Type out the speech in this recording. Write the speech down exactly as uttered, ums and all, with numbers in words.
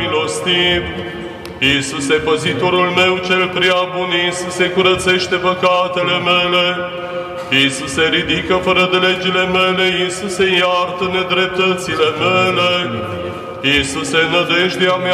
milostiv. Iisuse, păzitorul meu cel prea bun, Iisuse, curățește păcatele mele. Iisuse, ridică fără de legile mele, Iisuse, iartă nedreptățile mele. Iisuse, nădejdea mea